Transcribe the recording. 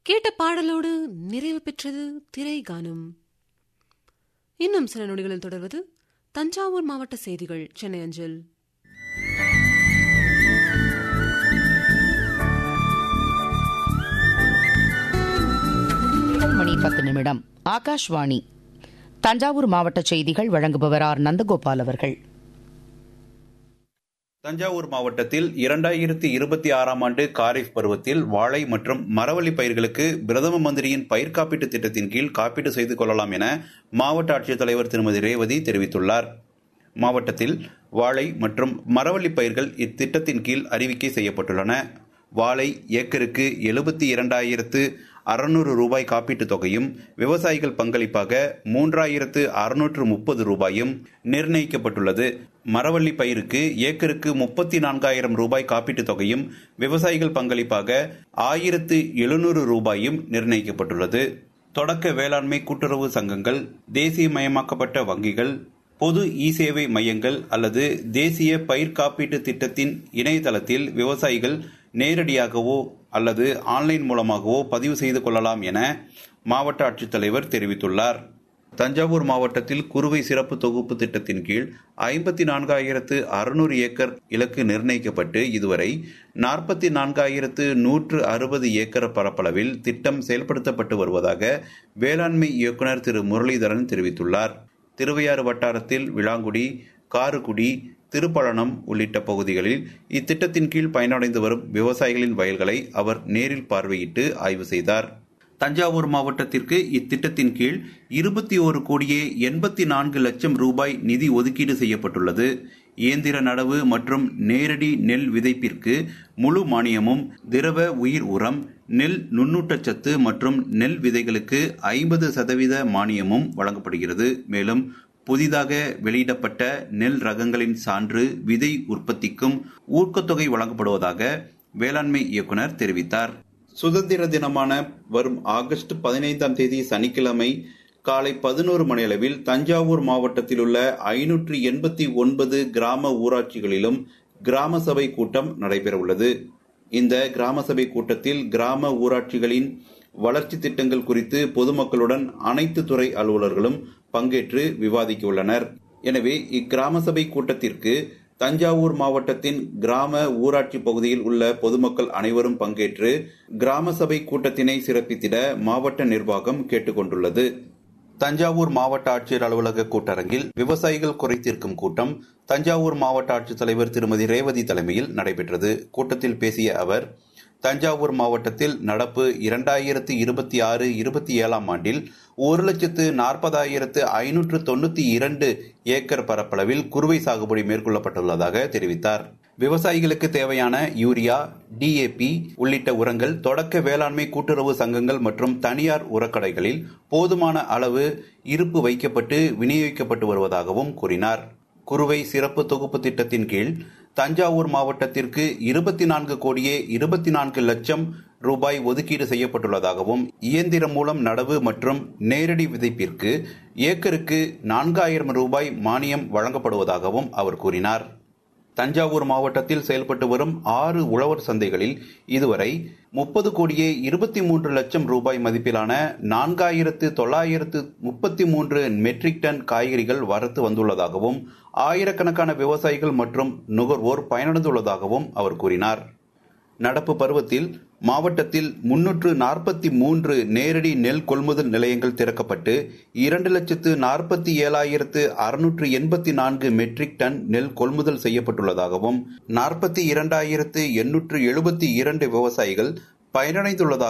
கேட்ட பாடலோடு நிறைவு பெற்றது திரை கானம். இன்னும் சில நொடிகளில் தொடர்வது தஞ்சாவூர் மாவட்ட செய்திகள் சென்னை அஞ்சல். மணி 10 ஆகாஷ்வாணி தஞ்சாவூர் மாவட்ட செய்திகள் வழங்குபவர் ஆர். நந்தகோபால் அவர்கள். தஞ்சாவூர் மாவட்டத்தில் 2026ஆம் ஆண்டு காரிஃப் பருவத்தில் வாழை மற்றும் மரவள்ளி பயிர்களுக்கு பிரதம மந்திரியின் பயிர் காப்பீட்டு திட்டத்தின் கீழ் காப்பீடு செய்து கொள்ளலாம் என மாவட்ட ஆட்சித்தலைவர் திருமதி ரேவதி தெரிவித்துள்ளார். மாவட்டத்தில் வாழை மற்றும் மரவள்ளி பயிர்கள் இத்திட்டத்தின் கீழ் அறிவிக்கை செய்யப்பட்டுள்ளன. வாழை ஏக்கருக்கு 72,600 ரூபாய் காப்பீட்டுத் தொகையும் விவசாயிகள் பங்களிப்பாக 3,630 ரூபாயும் நிர்ணயிக்கப்பட்டுள்ளது. மரவள்ளி பயிருக்கு ஏக்கருக்கு 34,000 ரூபாய் காப்பீட்டுத் தொகையும் விவசாயிகள் பங்களிப்பாக 1,700 ரூபாயும் நிர்ணயிக்கப்பட்டுள்ளது. தொடக்க வேளாண்மை கூட்டுறவு சங்கங்கள், தேசியமயமாக்கப்பட்ட வங்கிகள், பொது இ-சேவை மையங்கள் அல்லது தேசிய பயிர் காப்பீட்டு திட்டத்தின் இணையதளத்தில் விவசாயிகள் நேரடியாகவோ அல்லது ஆன்லைன் மூலமாகவோ பதிவு செய்து கொள்ளலாம் என மாவட்ட ஆட்சித்தலைவர் தெரிவித்துள்ளார். தஞ்சாவூர் மாவட்டத்தில் குறுவை சிறப்பு தொகுப்பு திட்டத்தின் கீழ் 54,600 ஏக்கர் இலக்கு நிர்ணயிக்கப்பட்டு இதுவரை 44,160 ஏக்கர் பரப்பளவில் திட்டம் செயல்படுத்தப்பட்டு வருவதாக வேளாண்மை இயக்குநர் திரு முரளிதரன் தெரிவித்துள்ளார். திருவையாறு வட்டாரத்தில் விளாங்குடி, காருக்குடி, திருப்பழனம் உள்ளிட்ட பகுதிகளில் இத்திட்டத்தின் கீழ் பயனடைந்து வரும் விவசாயிகளின் வயல்களை அவர் நேரில் பார்வையிட்டு ஆய்வு செய்தார். தஞ்சாவூர் மாவட்டத்திற்கு இத்திட்டத்தின் கீழ் 21,84,00,000 ரூபாய் நிதி ஒதுக்கீடு செய்யப்பட்டுள்ளது. இயந்திர நடவு மற்றும் நேரடி நெல் விதைப்பிற்கு முழு மானியமும், திரவ உயிர் உரம், நெல் நுண்ணூட்டச்சத்து மற்றும் நெல் விதைகளுக்கு 50% மானியமும் வழங்கப்படுகிறது. மேலும் புதிதாக வெளியிடப்பட்ட நெல் ரகங்களின் சான்று, விதை உற்பத்திக்கும் ஊக்கத்தொகை வழங்கப்படுவதாக வேளாண்மை இயக்குநர் தெரிவித்தார். சுதந்திர தினமான வரும் ஆகஸ்ட் 15ஆம் தேதி சனிக்கிழமை காலை 11 மணியளவில் தஞ்சாவூர் மாவட்டத்தில் உள்ள 589 கிராம ஊராட்சிகளிலும் கிராம சபை கூட்டம் நடைபெறவுள்ளது. இந்த கிராம சபை கூட்டத்தில் கிராம ஊராட்சிகளின் வளர்ச்சி திட்டங்கள் குறித்து பொதுமக்களுடன் அனைத்து துறை அலுவலர்களும் பங்கேற்று விவாதிக்க உள்ளனர். எனவே இக்கிராம சபை கூட்டத்திற்கு தஞ்சாவூர் மாவட்டத்தின் கிராம ஊராட்சி பகுதியில் உள்ள பொதுமக்கள் அனைவரும் பங்கேற்று கிராம சபை கூட்டத்தினை சிறப்பித்திட மாவட்ட நிர்வாகம் கேட்டுக் கொண்டுள்ளது. தஞ்சாவூர் மாவட்ட ஆட்சியர் அலுவலக கூட்டரங்கில் விவசாயிகள் குறைதீர்க்கும் கூட்டம் தஞ்சாவூர் மாவட்ட ஆட்சித்தலைவர் திருமதி ரேவதி தலைமையில் நடைபெற்றது. கூட்டத்தில் பேசிய அவர், தஞ்சாவூர் மாவட்டத்தில் நடப்பு 2026-27ஆம் ஆண்டில் 1,40,592 ஏக்கர் பரப்பளவில் குறுவை சாகுபடி மேற்கொள்ளப்பட்டுள்ளதாக தெரிவித்தார். விவசாயிகளுக்கு தேவையான யூரியா, DAP உள்ளிட்ட உரங்கள் தொடக்க வேளாண்மை கூட்டுறவு சங்கங்கள் மற்றும் தனியார் உரக்கடைகளில் போதுமான அளவு இருப்பு வைக்கப்பட்டு விநியோகிக்கப்பட்டு வருவதாகவும் கூறினார். குறுவை சிறப்பு தொகுப்பு திட்டத்தின் கீழ் தஞ்சாவூர் மாவட்டத்திற்கு 24,24,00,000 ரூபாய் ஒதுக்கீடு செய்யப்பட்டுள்ளதாகவும், இயந்திரம் மூலம் நடவு மற்றும் நேரடி விதைப்பிற்கு ஏக்கருக்கு 4,000 ரூபாய் மானியம் வழங்கப்படுவதாகவும் அவர் கூறினார். தஞ்சாவூர் மாவட்டத்தில் செயல்பட்டு வரும் 6 உழவர் சந்தைகளில் இதுவரை 30,23,00,000 ரூபாய் மதிப்பிலான 4,933 மெட்ரிக் டன் காய்கறிகள் வரத்து வந்துள்ளதாகவும், ஆயிரக்கணக்கான விவசாயிகள் மற்றும் நுகர்வோர் பயனடைந்துள்ளதாகவும் அவர் கூறினார். நடப்பு பருவத்தில் மாவட்டத்தில் 343 நேரடி நெல் கொள்முதல் நிலையங்கள் திறக்கப்பட்டு 2,47,684 மெட்ரிக் டன் நெல் கொள்முதல் செய்யப்பட்டுள்ளதாகவும், 42,872 விவசாயிகள் பயனடைந்துள்ளதாக